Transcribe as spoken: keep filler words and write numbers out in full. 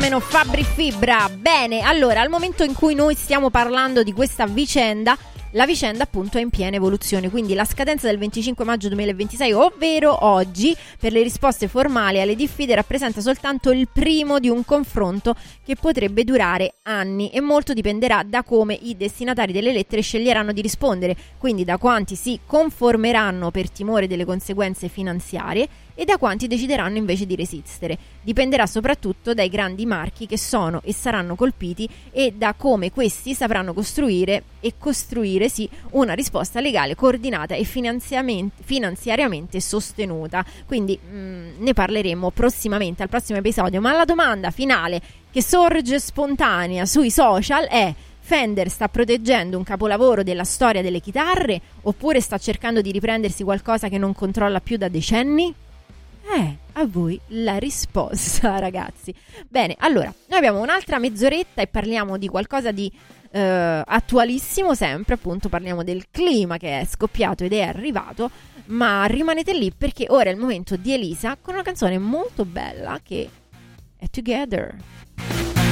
fenomeno Fabri Fibra. Bene, allora, al momento in cui noi stiamo parlando di questa vicenda, la vicenda appunto è in piena evoluzione, quindi la scadenza del venticinque maggio duemilaventisei, ovvero oggi, per le risposte formali alle diffide rappresenta soltanto il primo di un confronto che potrebbe durare anni, e molto dipenderà da come i destinatari delle lettere sceglieranno di rispondere, quindi da quanti si conformeranno per timore delle conseguenze finanziarie e da quanti decideranno invece di resistere. Dipenderà soprattutto dai grandi marchi che sono e saranno colpiti e da come questi sapranno costruire e costruire sì una risposta legale coordinata e finanziariamente sostenuta. Quindi mh, ne parleremo prossimamente al prossimo episodio, ma la domanda finale che sorge spontanea sui social è: Fender sta proteggendo un capolavoro della storia delle chitarre oppure sta cercando di riprendersi qualcosa che non controlla più da decenni? Eh, a voi la risposta, ragazzi. Bene, allora, noi abbiamo un'altra mezz'oretta e parliamo di qualcosa di eh, attualissimo sempre, appunto parliamo del clima che è scoppiato ed è arrivato, ma rimanete lì perché ora è il momento di Elisa con una canzone molto bella che è Together.